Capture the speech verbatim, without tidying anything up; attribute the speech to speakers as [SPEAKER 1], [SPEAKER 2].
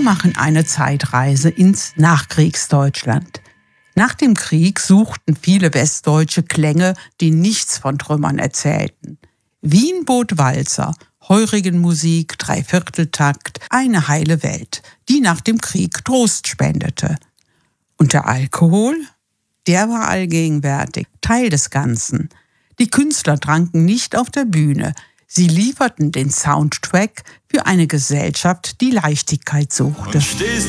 [SPEAKER 1] machen eine Zeitreise ins Nachkriegsdeutschland. Nach dem Krieg suchten viele Westdeutsche Klänge, die nichts von Trümmern erzählten. Wien bot Walzer, Heurigenmusik, Dreivierteltakt, eine heile Welt, die nach dem Krieg Trost spendete. Und der Alkohol? Der war allgegenwärtig, Teil des Ganzen. Die Künstler tranken nicht auf der Bühne. Sie lieferten den Soundtrack für eine Gesellschaft, die Leichtigkeit suchte.